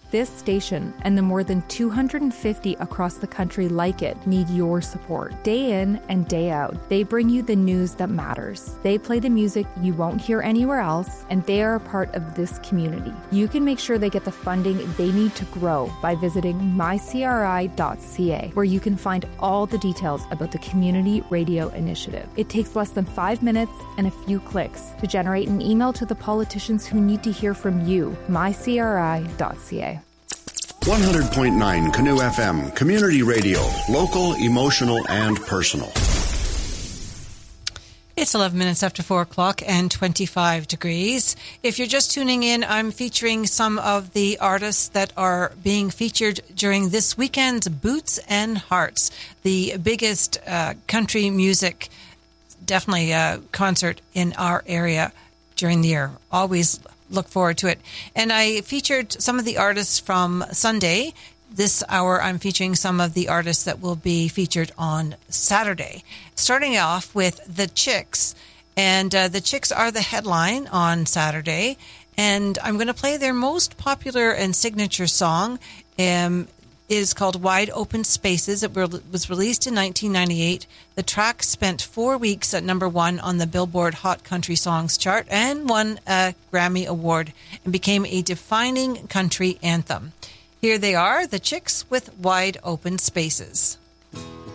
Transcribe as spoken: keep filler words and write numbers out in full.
This station and the more than two hundred fifty across the country like it need your support. Day in and day out, they bring you the news that matters. They play the music you won't hear anywhere else, and they are a part of this community. You can make sure they get the funding they need to grow by visiting my c r i dot c a, where you can find all the details about the Community Radio Initiative. It takes less than five minutes and a few clicks to generate an email to the politicians who need to hear from you. my c r i dot c a. one hundred point nine Canoe F M, Community Radio, local, emotional, and personal. It's eleven minutes after four o'clock and twenty-five degrees. If you're just tuning in, I'm featuring some of the artists that are being featured during this weekend's Boots and Hearts, the biggest uh, country music, definitely a concert in our area during the year. Always look forward to it. And I featured some of the artists from Sunday. This hour, I'm featuring some of the artists that will be featured on Saturday. Starting off with The Chicks. And uh, The Chicks are the headline on Saturday. And I'm going to play their most popular and signature song. Um, it is called Wide Open Spaces. It was released in nineteen ninety-eight. The track spent four weeks at number one on the Billboard Hot Country Songs chart and won a Grammy Award and became a defining country anthem. Here they are, The Chicks with Wide Open Spaces.